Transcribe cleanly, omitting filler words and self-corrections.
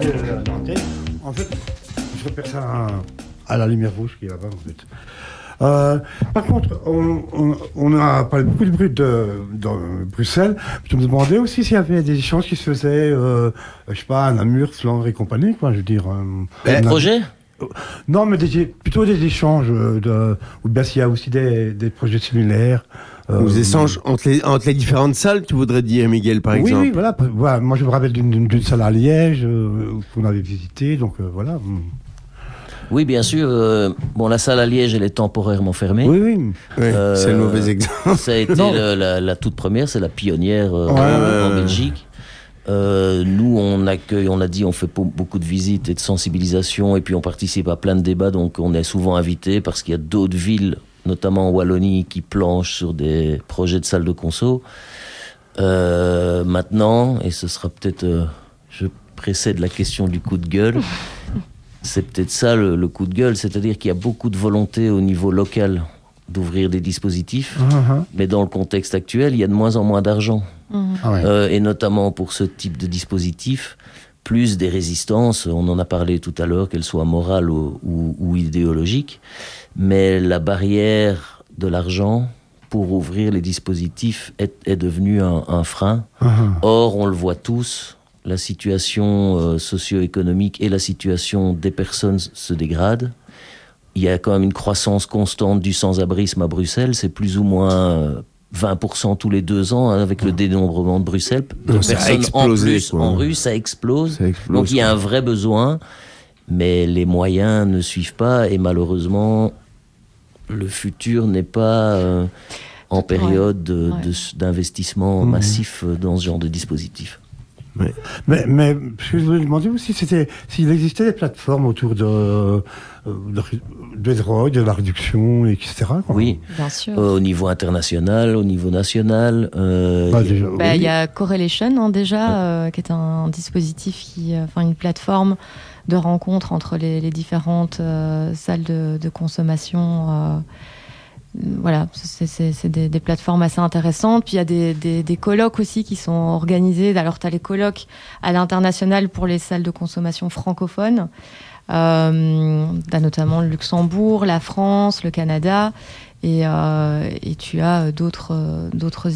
l'antenne. En fait, je repère ça à la lumière rouge qui est là-bas, en fait. Par contre, on a parlé beaucoup de bruit dans Bruxelles. Je me demandais aussi s'il y avait des échanges qui se faisaient, je sais pas, à Namur, Flandre et compagnie, quoi, je veux dire. Un projet ? Non, mais plutôt des échanges, ou bien s'il y a aussi des projets similaires. Des échanges entre les différentes salles, tu voudrais dire, Miguel, par exemple? Oui, voilà. Moi, je me rappelle d'une salle à Liège qu'on avait visitée, donc voilà. Oui, bien sûr. La salle à Liège, elle est temporairement fermée. Oui. C'est le mauvais exemple. Ça a été la toute première, c'est la pionnière en Belgique. Nous, on accueille, on fait beaucoup de visites et de sensibilisation, et puis on participe à plein de débats, donc on est souvent invité parce qu'il y a d'autres villes, notamment en Wallonie, qui planchent sur des projets de salles de conso. Maintenant, et ce sera peut-être, je précède la question du coup de gueule, c'est peut-être ça le coup de gueule, c'est-à-dire qu'il y a beaucoup de volonté au niveau local d'ouvrir des dispositifs, mais dans le contexte actuel, il y a de moins en moins d'argent. Et notamment pour ce type de dispositif, plus des résistances, on en a parlé tout à l'heure, qu'elles soient morales ou idéologiques, mais la barrière de l'argent pour ouvrir les dispositifs est devenue un frein. Or, on le voit tous, la situation socio-économique et la situation des personnes se dégradent. Il y a quand même une croissance constante du sans-abrisme à Bruxelles, c'est plus ou moins 20% tous les 2 ans, avec le dénombrement de Bruxelles. De personnes en plus en rue, ça explose. Donc il y a un vrai besoin, mais les moyens ne suivent pas, et malheureusement, le futur n'est pas en période d'investissement massif dans ce genre de dispositif. Mais ce que je voulais demander aussi, c'était s'il existait des plateformes autour de drogue, de la réduction, etc. Quoi. Oui, bien sûr. Au niveau international, au niveau national. Il y a Correlation déjà, qui est un dispositif une plateforme de rencontre entre les différentes salles de consommation. Voilà, c'est des plateformes assez intéressantes. Puis il y a des colloques aussi qui sont organisés. Alors tu as les colloques à l'international pour les salles de consommation francophones. T'as notamment le Luxembourg, la France, le Canada, et tu as d'autres